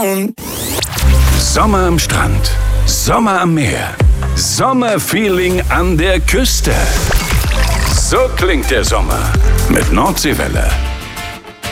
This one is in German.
down. Sommer am Strand, Sommer am Meer, Sommerfeeling an der Küste. So klingt der Sommer mit Nordseewelle.